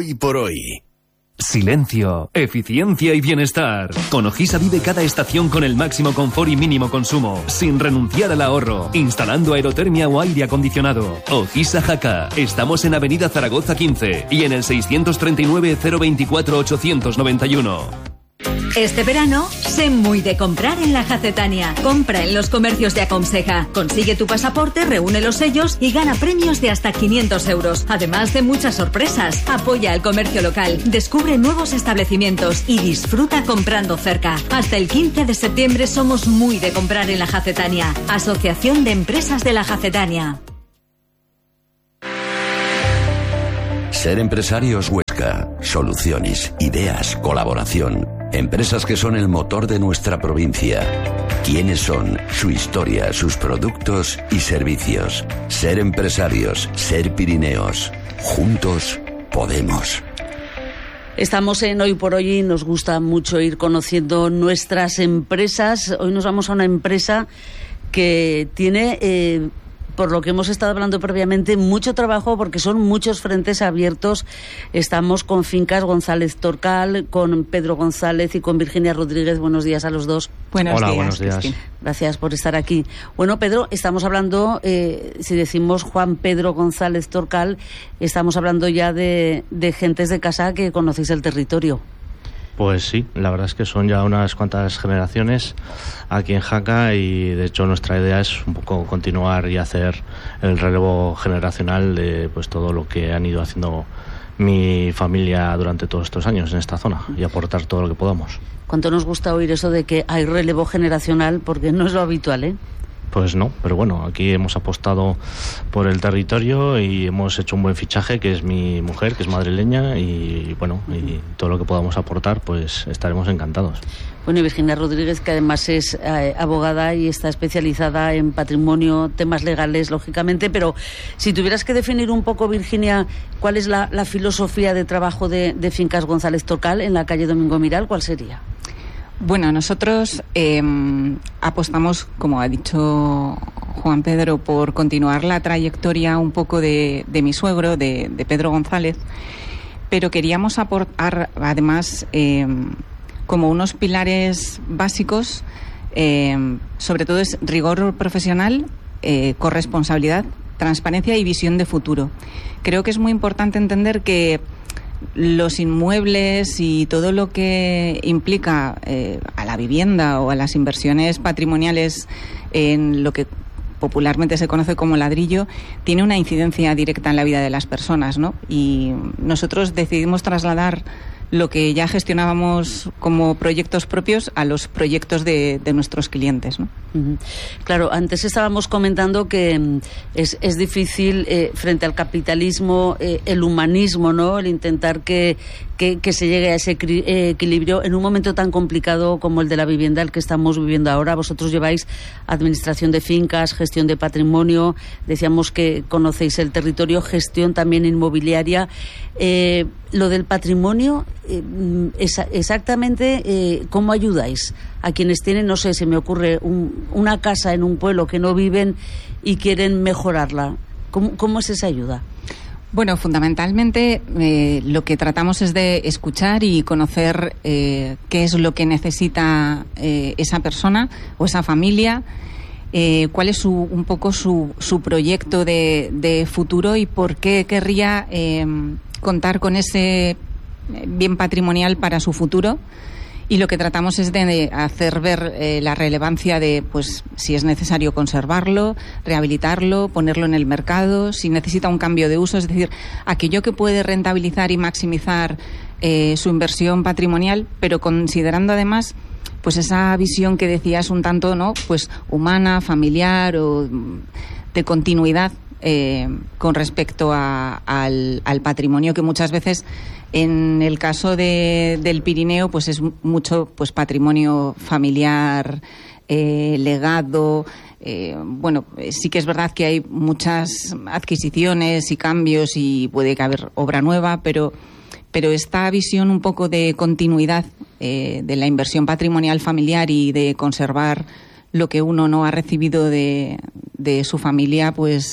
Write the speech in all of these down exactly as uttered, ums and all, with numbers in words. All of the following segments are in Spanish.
Hoy por hoy. Silencio, eficiencia y bienestar. Con Ojisa vive cada estación con el máximo confort y mínimo consumo, sin renunciar al ahorro, instalando aerotermia o aire acondicionado. Ojisa Jaca. Estamos en Avenida Zaragoza quince y en el seiscientos treinta y nueve, cero veinticuatro, ochocientos noventa y uno. Este verano, sé muy de comprar en la Jacetania. Compra en los comercios de Aconseja. Consigue tu pasaporte, reúne los sellos y gana premios de hasta quinientos euros. Además de muchas sorpresas. Apoya al comercio local, descubre nuevos establecimientos y disfruta comprando cerca. Hasta el quince de septiembre somos muy de comprar en la Jacetania. Asociación de Empresas de la Jacetania. Ser empresarios Huesca. Soluciones, ideas, colaboración. Empresas que son el motor de nuestra provincia. ¿Quiénes son? Su historia, sus productos y servicios. Ser empresarios, ser Pirineos. Juntos podemos. Estamos en Hoy por Hoy y nos gusta mucho ir conociendo nuestras empresas. Hoy nos vamos a una empresa que tiene... Eh, por lo que hemos estado hablando previamente, mucho trabajo porque son muchos frentes abiertos. Estamos con Fincas González Torcal, con Pedro González y con Virginia Rodríguez. Buenos días a los dos. Buenos Hola, días, buenos días. Cristina. Gracias por estar aquí. Bueno, Pedro, estamos hablando, eh, si decimos Juan Pedro González Torcal, estamos hablando ya de, de gentes de casa que conocéis el territorio. Pues sí, la verdad es que son ya unas cuantas generaciones aquí en Jaca y de hecho nuestra idea es un poco continuar y hacer el relevo generacional de pues todo lo que han ido haciendo mi familia durante todos estos años en esta zona y aportar todo lo que podamos. ¿Cuánto nos gusta oír eso de que hay relevo generacional? Porque no es lo habitual, ¿eh? Pues no, pero bueno, aquí hemos apostado por el territorio y hemos hecho un buen fichaje, que es mi mujer, que es madrileña, y bueno, y todo lo que podamos aportar, pues estaremos encantados. Bueno, y Virginia Rodríguez, que además es eh, abogada y está especializada en patrimonio, temas legales, lógicamente, pero si tuvieras que definir un poco, Virginia, cuál es la, la filosofía de trabajo de, de Fincas González Torcal en la calle Domingo Miral, ¿cuál sería? Bueno, nosotros eh, apostamos, como ha dicho Juan Pedro, por continuar la trayectoria un poco de, de mi suegro, de, de Pedro González, pero queríamos aportar además eh, como unos pilares básicos, eh, sobre todo es rigor profesional, eh, corresponsabilidad, transparencia y visión de futuro. Creo que es muy importante entender que los inmuebles y todo lo que implica eh, a la vivienda o a las inversiones patrimoniales en lo que popularmente se conoce como ladrillo, tiene una incidencia directa en la vida de las personas, ¿no? Y nosotros decidimos trasladar lo que ya gestionábamos como proyectos propios a los proyectos de, de nuestros clientes, ¿no? Uh-huh. Claro, antes estábamos comentando que es, es difícil eh, frente al capitalismo, eh, el humanismo, ¿no? El intentar que, que, que se llegue a ese cri- eh, equilibrio en un momento tan complicado como el de la vivienda, el que estamos viviendo ahora. Vosotros lleváis administración de fincas, gestión de patrimonio, decíamos que conocéis el territorio, gestión también inmobiliaria. Eh, lo del patrimonio, eh, es, exactamente eh, ¿cómo ayudáis a quienes tienen, no sé, se me ocurre un, una casa en un pueblo que no viven y quieren mejorarla? ¿Cómo, cómo es esa ayuda? Bueno, fundamentalmente eh, lo que tratamos es de escuchar y conocer eh, qué es lo que necesita eh, esa persona o esa familia, eh, cuál es su, un poco su, su proyecto de, de futuro y por qué querría eh, contar con ese bien patrimonial para su futuro. Y lo que tratamos es de hacer ver eh, la relevancia de, pues, si es necesario conservarlo, rehabilitarlo, ponerlo en el mercado, si necesita un cambio de uso, es decir, aquello que puede rentabilizar y maximizar eh, su inversión patrimonial, pero considerando además, pues, esa visión que decías un tanto, ¿no?, pues, humana, familiar o de continuidad eh, con respecto a, al, al patrimonio que muchas veces, en el caso de, del Pirineo, pues es mucho pues patrimonio familiar, eh, legado. Eh, bueno, sí que es verdad que hay muchas adquisiciones y cambios y puede que haber obra nueva, pero, pero esta visión un poco de continuidad eh, de la inversión patrimonial familiar y de conservar lo que uno no ha recibido de, de su familia, pues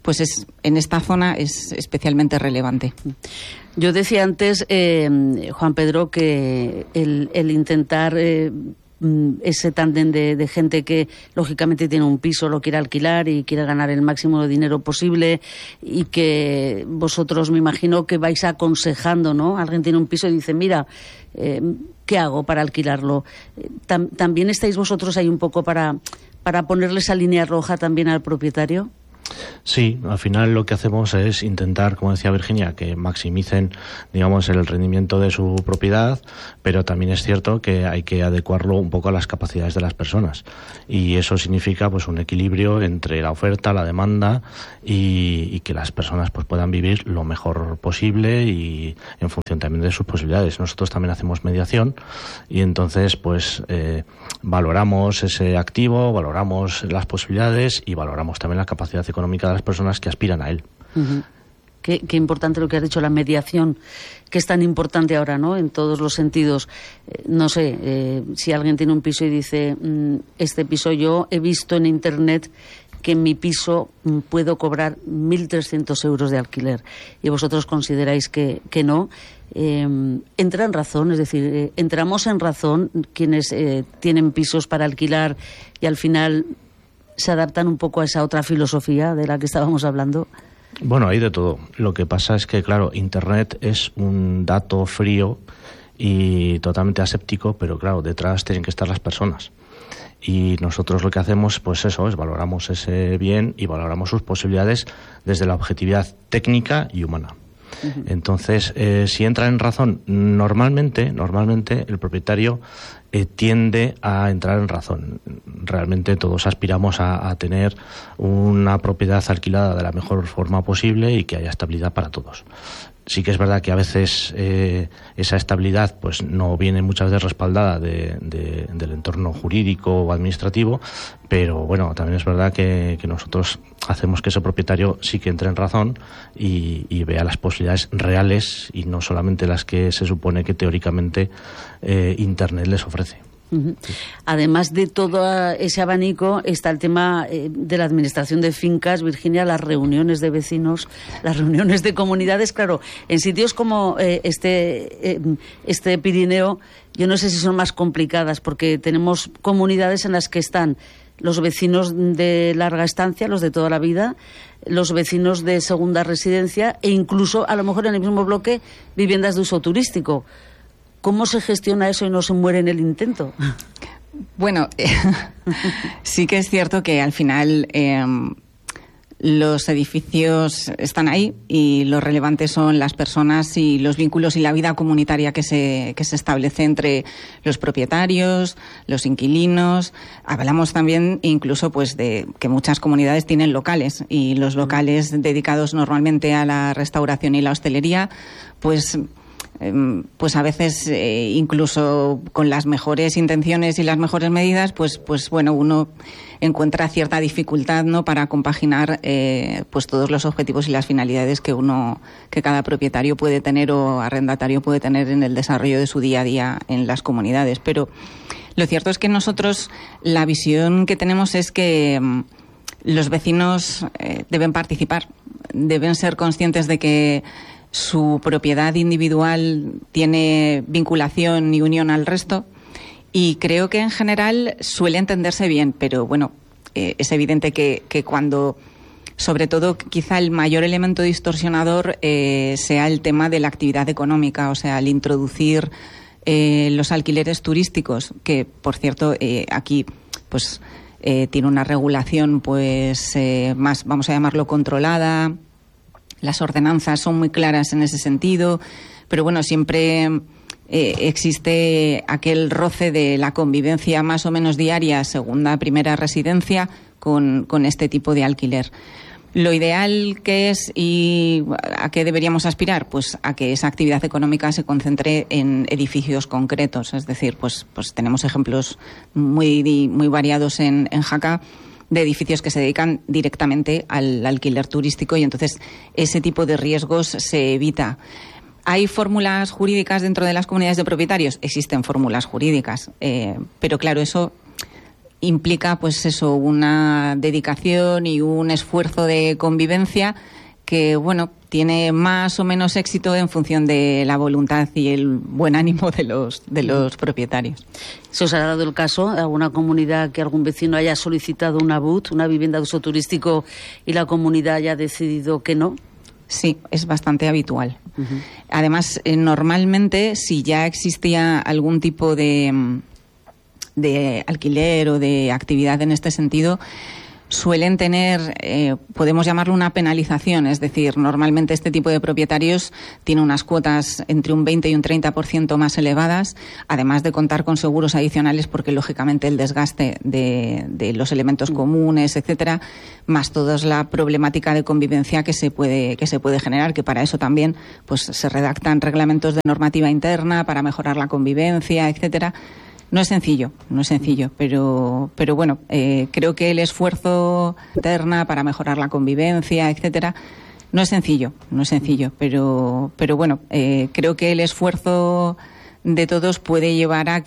pues es, en esta zona es especialmente relevante. Yo decía antes, eh, Juan Pedro, que el, el intentar eh, ese tándem de, de gente que lógicamente tiene un piso, lo quiere alquilar y quiere ganar el máximo de dinero posible, y que vosotros me imagino que vais aconsejando, ¿no? Alguien tiene un piso y dice, mira, eh, ¿qué hago para alquilarlo? ¿Tam, ¿También estáis vosotros ahí un poco para, para ponerle esa línea roja también al propietario? Sí, al final lo que hacemos es intentar, como decía Virginia, que maximicen, digamos, el rendimiento de su propiedad, pero también es cierto que hay que adecuarlo un poco a las capacidades de las personas, y eso significa pues un equilibrio entre la oferta, la demanda y, y que las personas pues puedan vivir lo mejor posible y en función también de sus posibilidades. Nosotros también hacemos mediación y entonces pues eh, valoramos ese activo, valoramos las posibilidades y valoramos también la capacidad económica de las personas que aspiran a él. Uh-huh. Qué, qué importante lo que has dicho, la mediación, que es tan importante ahora, ¿no? En todos los sentidos. Eh, no sé, eh, si alguien tiene un piso y dice, mm, este piso yo he visto en internet que en mi piso mm, puedo cobrar mil trescientos euros de alquiler, y vosotros consideráis que, que no, eh, entra en razón, es decir, eh, entramos en razón quienes eh, tienen pisos para alquilar y al final se adaptan un poco a esa otra filosofía de la que estábamos hablando. Bueno, hay de todo. Lo que pasa es que, claro, Internet es un dato frío y totalmente aséptico, pero claro, detrás tienen que estar las personas. Y nosotros lo que hacemos, pues eso, es valoramos ese bien y valoramos sus posibilidades desde la objetividad técnica y humana. Uh-huh. Entonces, eh, si entra en razón, normalmente, normalmente el propietario eh, tiende a entrar en razón. Realmente todos aspiramos a, a tener una propiedad alquilada de la mejor forma posible y que haya estabilidad para todos. Sí que es verdad que a veces eh, esa estabilidad pues no viene muchas veces respaldada de, de, del entorno jurídico o administrativo, pero bueno, también es verdad que, que nosotros hacemos que ese propietario sí que entre en razón y, y vea las posibilidades reales y no solamente las que se supone que teóricamente eh, Internet les ofrece. Uh-huh. Además de todo ese abanico está el tema eh, de la administración de fincas, Virginia, las reuniones de vecinos, las reuniones de comunidades. Claro, en sitios como eh, este, eh, este Pirineo, yo no sé si son más complicadas, porque tenemos comunidades en las que están los vecinos de larga estancia, los de toda la vida, los vecinos de segunda residencia e incluso, a lo mejor en el mismo bloque, viviendas de uso turístico. ¿Cómo se gestiona eso y no se muere en el intento? Bueno, eh, sí que es cierto que al final eh, los edificios están ahí y lo relevante son las personas y los vínculos y la vida comunitaria que se, que se establece entre los propietarios, los inquilinos. Hablamos también incluso pues de que muchas comunidades tienen locales y los locales dedicados normalmente a la restauración y la hostelería, pues... pues a veces eh, incluso con las mejores intenciones y las mejores medidas, pues pues bueno, uno encuentra cierta dificultad, ¿no?, para compaginar eh, pues todos los objetivos y las finalidades que uno que cada propietario puede tener o arrendatario puede tener en el desarrollo de su día a día en las comunidades. Pero lo cierto es que nosotros la visión que tenemos es que mm, los vecinos eh, deben participar, deben ser conscientes de que su propiedad individual tiene vinculación y unión al resto, y creo que en general suele entenderse bien, pero bueno, eh, es evidente que, que cuando, sobre todo quizá el mayor elemento distorsionador eh, sea el tema de la actividad económica, o sea, al introducir eh, los alquileres turísticos, que por cierto eh, aquí pues eh, tiene una regulación pues eh, más, vamos a llamarlo, controlada. Las ordenanzas son muy claras en ese sentido, pero bueno, siempre eh, existe aquel roce de la convivencia más o menos diaria, segunda, primera residencia, con, con este tipo de alquiler. Lo ideal que es y a qué deberíamos aspirar, pues a que esa actividad económica se concentre en edificios concretos, es decir, pues, pues tenemos ejemplos muy, muy variados en, en Jaca, de edificios que se dedican directamente al alquiler turístico, y entonces ese tipo de riesgos se evita. ¿Hay fórmulas jurídicas dentro de las comunidades de propietarios? Existen fórmulas jurídicas, eh, pero claro, eso implica, pues eso, una dedicación y un esfuerzo de convivencia que, bueno, tiene más o menos éxito en función de la voluntad y el buen ánimo de los de los propietarios. ¿Se os ha dado el caso, alguna comunidad, que algún vecino haya solicitado una B U T, una vivienda de uso turístico, y la comunidad haya decidido que no? Sí, es bastante habitual. Uh-huh. Además, eh, normalmente, si ya existía algún tipo de, de alquiler o de actividad en este sentido, suelen tener, eh, podemos llamarlo una penalización, es decir, normalmente este tipo de propietarios tiene unas cuotas entre un veinte y un treinta por ciento más elevadas, además de contar con seguros adicionales, porque lógicamente el desgaste de, de los elementos comunes, etcétera, más toda la problemática de convivencia que se puede que se puede generar, que para eso también pues se redactan reglamentos de normativa interna para mejorar la convivencia, etcétera. No es sencillo, no es sencillo, pero, pero bueno, eh, creo que el esfuerzo interna para mejorar la convivencia, etcétera, no es sencillo, no es sencillo, pero, pero bueno, eh, creo que el esfuerzo de todos puede llevar a